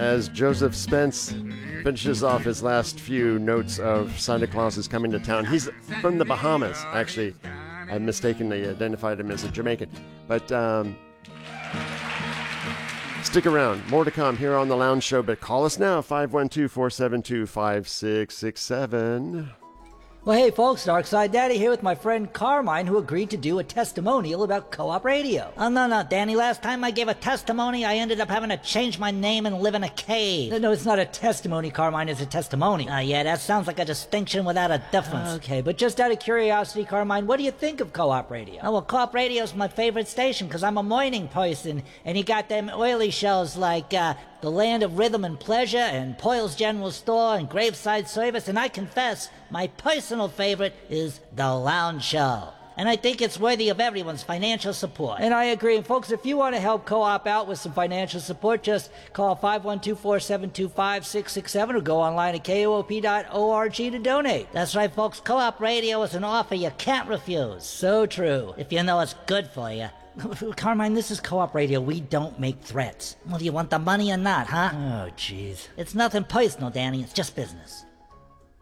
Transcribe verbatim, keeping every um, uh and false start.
as Joseph Spence finishes off his last few notes of Santa Claus is Coming to Town. He's from the Bahamas, actually. I mistakenly identified him as a Jamaican. But um, stick around. More to come here on The Lounge Show. But call us now, five one two, four seven two, five six six seven. Well, hey, folks, Darkside Daddy here with my friend Carmine, who agreed to do a testimonial about Co-op Radio. Oh, no, no, Danny, last time I gave a testimony, I ended up having to change my name and live in a cave. No, no, it's not a testimony, Carmine, it's a testimony. Ah, uh, yeah, that sounds like a distinction without a difference. Okay, but just out of curiosity, Carmine, what do you think of Co-op Radio? Oh, well, Co-op Radio's my favorite station, because I'm a morning person, and you got them oily shows like, uh, The Land of Rhythm and Pleasure, and Poyle's General Store, and Graveside Service, and I confess, my personal favorite is The Lounge Show. And I think it's worthy of everyone's financial support. And I agree. And folks, if you want to help Co-op out with some financial support, just call five one two, four seven two, five six six seven or go online at K O O P dot org to donate. That's right, folks. Co-op Radio is an offer you can't refuse. So true. If you know it's good for you. Carmine, this is Co-op Radio. We don't make threats. Well, do you want the money or not, huh? Oh, jeez. It's nothing personal, Danny. It's just business.